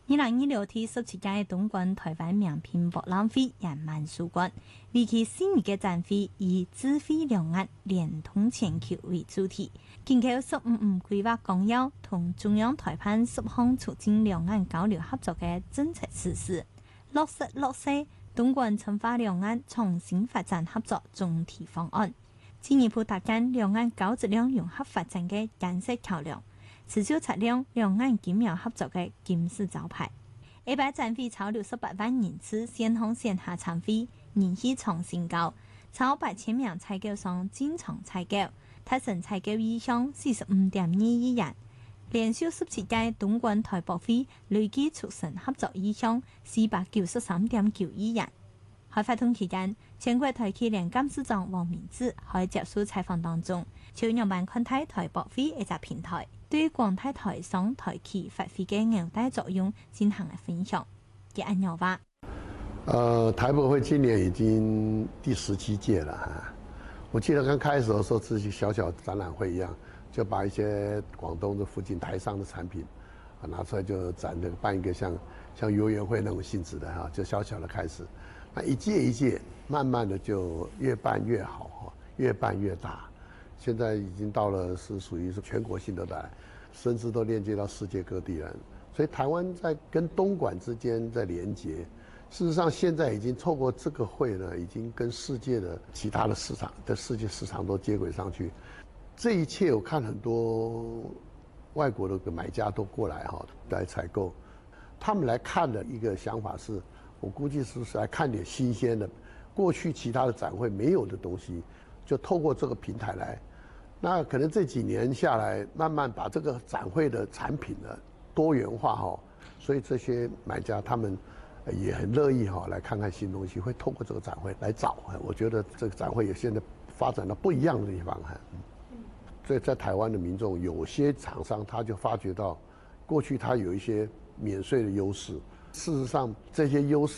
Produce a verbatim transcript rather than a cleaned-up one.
二零二六第十七屆東莞台灣名片博覽會圓滿收官，為期四日嘅展會以智慧兩岸聯通全球為主題，緊扣十五五規劃綱要同中央台辦十項促進兩岸交流合作嘅政策實施，落實落實東莞深化兩岸創新發展合作總體方案，進一步搭建兩岸高質量融合發展嘅建設橋樑，持續擦亮兩岸緊密合作嘅金字招牌。一擺展會超六十八萬人次線上線下參會，人氣創新高，超八千名採購商進場採購，達成採購意向四十五點二億元。連續十七屆東莞台博會累計促成合作意向四百九十三點九億元。喺活動期間，全國台企聯幹事長王明志喺接受採訪當中，就讓萬看台台博會一隻平台對廣大台商台企發揮嘅紐帶作用進行了分享。佢按樣話：， 呃，台博會今年已經第十七屆了哈。我記得剛開始的時候是一小小展覽會一樣，就把一些廣東的附近台商的產品啊拿出來就展，這個辦一個像像遊園會那種性質的哈，就小小的開始。那一屆一屆，慢慢的就越辦越好，越辦越大。現在已經到了是屬於是全國性的來，甚至都鏈接到世界各地了。所以台灣在跟東莞之間在連接，事實上現在已經透過這個會呢，已經跟世界的其他的市場的世界市場都接軌上去。這一切我看很多外國的買家都過來哈來採購，他們來看的一個想法是，我估計是是來看點新鮮的，過去其他的展會沒有的東西，就透過這個平台來。那可能這幾年下來，慢慢把這個展會的產品呢多元化哈，所以這些買家他們也很樂意哈來看看新東西，會透過這個展會來找。我覺得這個展會也現在發展到不一樣的地方哈。所以在台灣的民眾，有些廠商他就發覺到，過去他有一些免稅的優勢。事實上，這些優勢